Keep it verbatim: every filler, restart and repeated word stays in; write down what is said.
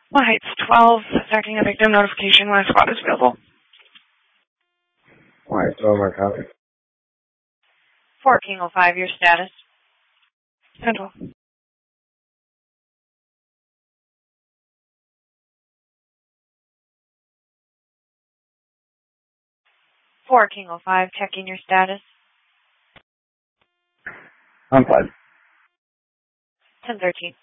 Well, Heights twelve, attacking a victim, notification when a squad is available. Alright, twelve, my copy. four King oh five, your status. Central. four King oh five, checking your status. I'm fine. ten thirteen.